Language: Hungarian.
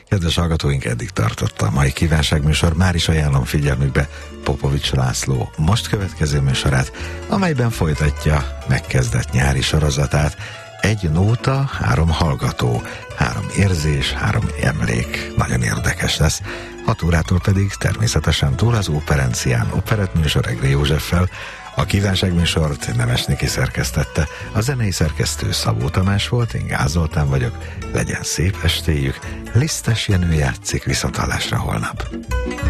Kedves hallgatóink, eddig tartott a mai kívánságműsor. Már is ajánlom figyelmükbe Popovics László most következő műsorát, amelyben folytatja megkezdett nyári sorozatát. Egy nóta, 3 hallgató, 3 érzés, 3 emlék. Nagyon érdekes lesz. 6 órától pedig természetesen túl az Óperencián operettműsor Egri Józseffel. A kívánságműsort Nemes Niki szerkesztette, a zenei szerkesztő Szabó Tamás volt, én Gáz Zoltán vagyok. Legyen szép estéjük, Lisztes Jenő játszik, viszonthallásra holnap.